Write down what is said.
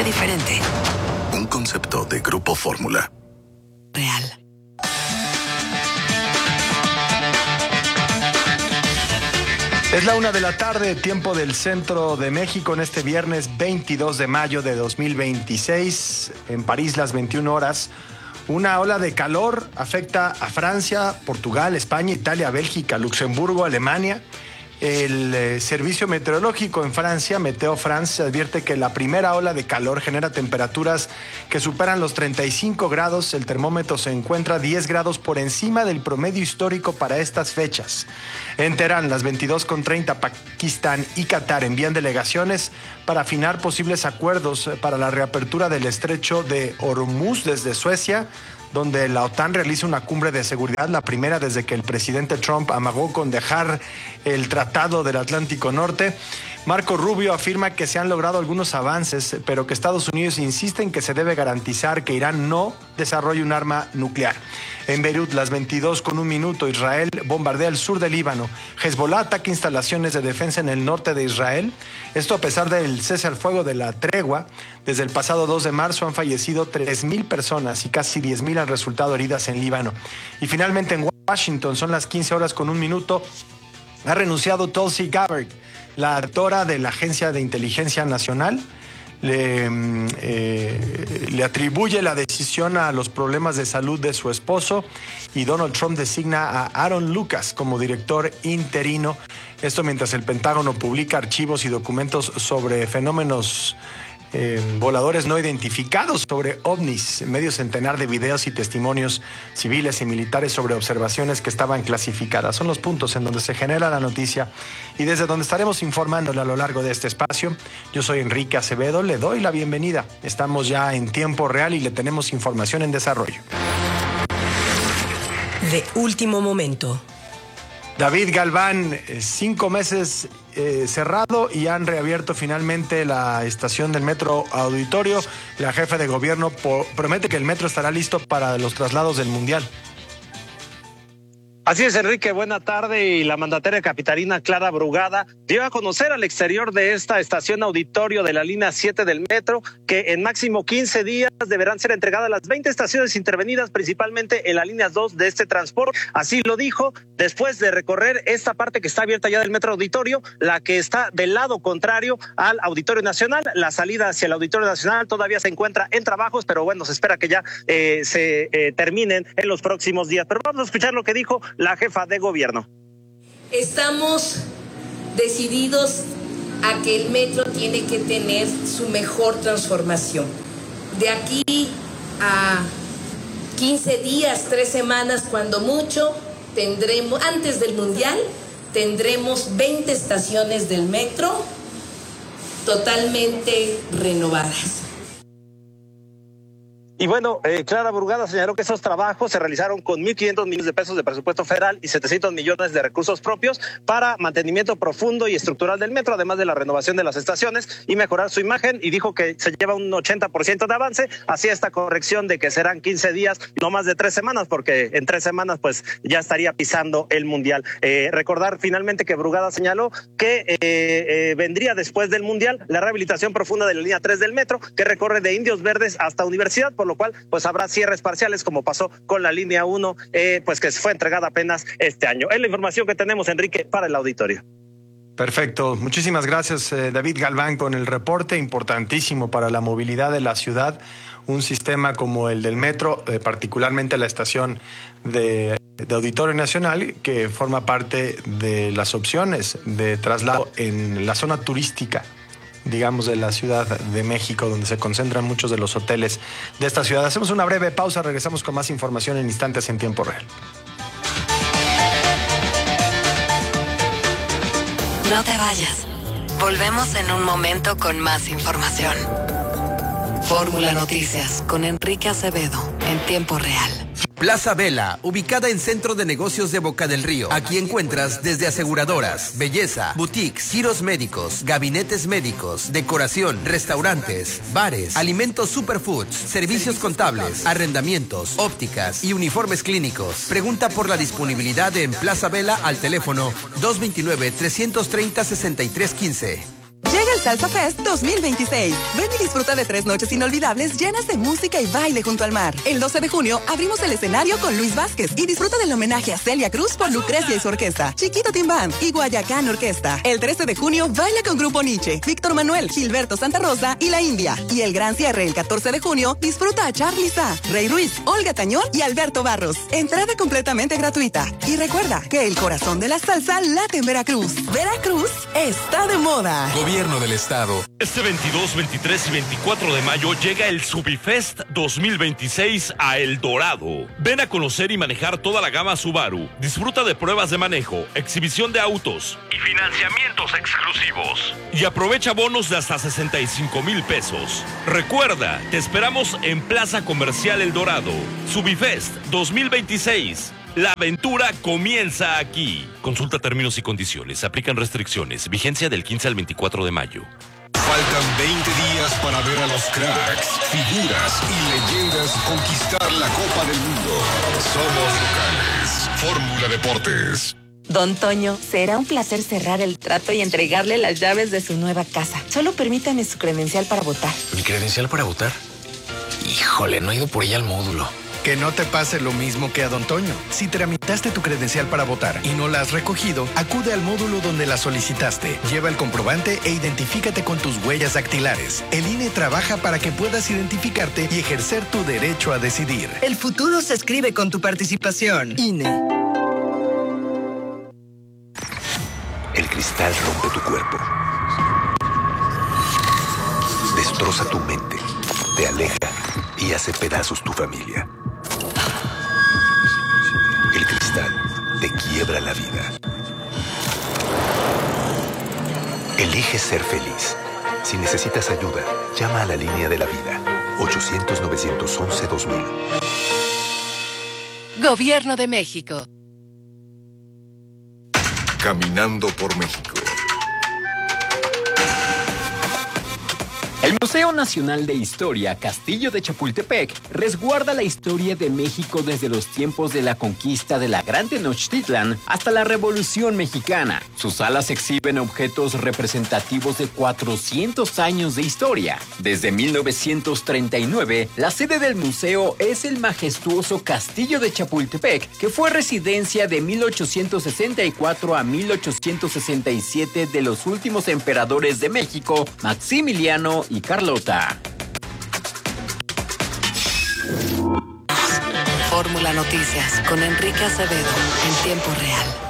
diferente. Un concepto de Grupo Fórmula. Real. Es la 1:00 p.m, tiempo del centro de México, en este viernes 22 de mayo de 2026. En París, las 21 horas. Una ola de calor afecta a Francia, Portugal, España, Italia, Bélgica, Luxemburgo, Alemania. El servicio meteorológico en Francia, Meteo France, advierte que la primera ola de calor genera temperaturas que superan los 35 grados. El termómetro se encuentra 10 grados por encima del promedio histórico para estas fechas. En Teherán, las 22:30, Pakistán y Qatar envían delegaciones para afinar posibles acuerdos para la reapertura del estrecho de Hormuz desde Suecia, donde la OTAN realiza una cumbre de seguridad, la primera desde que el presidente Trump amagó con dejar el Tratado del Atlántico Norte. Marco Rubio afirma que se han logrado algunos avances, pero que Estados Unidos insiste en que se debe garantizar que Irán no desarrolle un arma nuclear. En Beirut, las 22:01, Israel bombardea el sur del Líbano. Hezbollah ataca instalaciones de defensa en el norte de Israel. Esto a pesar del cese al fuego de la tregua. Desde el pasado 2 de marzo han fallecido 3,000 personas y casi 10,000 han resultado heridas en Líbano. Y finalmente en Washington, son las 15:01, ha renunciado Tulsi Gabbard, la directora de la Agencia de Inteligencia Nacional. Le atribuye la decisión a los problemas de salud de su esposo, y Donald Trump designa a Aaron Lucas como director interino. Esto mientras el Pentágono publica archivos y documentos sobre fenómenos voladores no identificados, sobre ovnis, medio centenar de videos y testimonios civiles y militares sobre observaciones que estaban clasificadas. Son los puntos en donde se genera la noticia y desde donde estaremos informándole a lo largo de este espacio. Yo soy Enrique Acevedo, le doy la bienvenida. Estamos ya en tiempo real y le tenemos información en desarrollo. De último momento. David Galván, 5 meses cerrado y han reabierto finalmente la estación del Metro Auditorio. La jefa de gobierno promete que el metro estará listo para los traslados del Mundial. Así es, Enrique, buena tarde. Y la mandataria capitalina Clara Brugada dio a conocer al exterior de esta estación auditorio de la línea 7 del metro que en máximo 15 días deberán ser entregadas las 20 estaciones intervenidas, principalmente en la línea 2 de este transporte. Así lo dijo después de recorrer esta parte que está abierta ya del metro auditorio, la que está del lado contrario al Auditorio Nacional. La salida hacia el Auditorio Nacional todavía se encuentra en trabajos, pero bueno, se espera que ya se terminen en los próximos días. Pero vamos a escuchar lo que dijo la jefa de gobierno. Estamos decididos a que el metro tiene que tener su mejor transformación. De aquí a 15 días, 3 semanas, cuando mucho, tendremos, antes del Mundial, tendremos 20 estaciones del metro totalmente renovadas. Y bueno, Clara Brugada señaló que esos trabajos se realizaron con 1,500 millones de pesos de presupuesto federal y 700 millones de recursos propios para mantenimiento profundo y estructural del metro, además de la renovación de las estaciones y mejorar su imagen. Y dijo que se lleva un 80% de avance hacia esta corrección de que serán 15 días, no más de 3 semanas, porque en 3 semanas pues ya estaría pisando el Mundial. Recordar finalmente que Brugada señaló que vendría después del Mundial la rehabilitación profunda de la línea 3 del metro, que recorre de Indios Verdes hasta Universidad, por lo cual pues habrá cierres parciales como pasó con la línea 1, pues que fue entregada apenas este año. Es la información que tenemos, Enrique, para el auditorio. Perfecto, muchísimas gracias David Galván con el reporte, importantísimo para la movilidad de la ciudad, un sistema como el del metro, particularmente la estación de Auditorio Nacional, que forma parte de las opciones de traslado en la zona turística, digamos, de la Ciudad de México, donde se concentran muchos de los hoteles de esta ciudad. Hacemos una breve pausa, regresamos con más información en instantes en tiempo real. No te vayas. Volvemos en un momento con más información. Fórmula Noticias con Enrique Acevedo en tiempo real. Plaza Vela, ubicada en Centro de Negocios de Boca del Río. Aquí encuentras desde aseguradoras, belleza, boutiques, giros médicos, gabinetes médicos, decoración, restaurantes, bares, alimentos superfoods, servicios contables, arrendamientos, ópticas y uniformes clínicos. Pregunta por la disponibilidad en Plaza Vela al teléfono 229-330-6315. Llega el Salsa Fest 2026. Ven y disfruta de 3 noches inolvidables llenas de música y baile junto al mar. El 12 de junio abrimos el escenario con Luis Vázquez y disfruta del homenaje a Celia Cruz por Lucrecia y su orquesta, Chiquito Team Band y Guayacán Orquesta. El 13 de junio baila con Grupo Nietzsche, Víctor Manuel, Gilberto Santa Rosa y La India. Y el gran cierre el 14 de junio disfruta a Charly Sa, Rey Ruiz, Olga Tañón y Alberto Barros. Entrada completamente gratuita. Y recuerda que el corazón de la salsa late en Veracruz. Veracruz está de moda. Gobierno del Estado. Este 22, 23 y 24 de mayo llega el Subifest 2026 a El Dorado. Ven a conocer y manejar toda la gama Subaru. Disfruta de pruebas de manejo, exhibición de autos y financiamientos exclusivos. Y aprovecha bonos de hasta 65,000 pesos. Recuerda, te esperamos en Plaza Comercial El Dorado. Subifest 2026. La aventura comienza aquí. Consulta términos y condiciones. Aplican restricciones. Vigencia del 15 al 24 de mayo. Faltan 20 días para ver a los cracks, figuras y leyendas conquistar la Copa del Mundo. Somos locales. Fórmula Deportes. Don Toño, será un placer cerrar el trato y entregarle las llaves de su nueva casa. Solo permítame su credencial para votar. ¿Mi credencial para votar? Híjole, no he ido por ella al módulo. Que no te pase lo mismo que a Don Toño. Si tramitaste tu credencial para votar y no la has recogido, acude al módulo donde la solicitaste. Lleva el comprobante e identifícate con tus huellas dactilares. El INE trabaja para que puedas identificarte y ejercer tu derecho a decidir. El futuro se escribe con tu participación. INE. El cristal rompe tu cuerpo. Destroza tu mente. Te aleja y hace pedazos tu familia. El cristal te quiebra la vida. Elige ser feliz. Si necesitas ayuda, llama a la línea de la vida. 800-911-2000. Gobierno de México. Caminando por México. El Museo Nacional de Historia Castillo de Chapultepec resguarda la historia de México desde los tiempos de la conquista de la Gran Tenochtitlan hasta la Revolución Mexicana. Sus salas exhiben objetos representativos de 400 años de historia. Desde 1939, la sede del museo es el majestuoso Castillo de Chapultepec, que fue residencia de 1864 a 1867 de los últimos emperadores de México, Maximiliano y Carlota. Fórmula Noticias con Enrique Acevedo en tiempo real.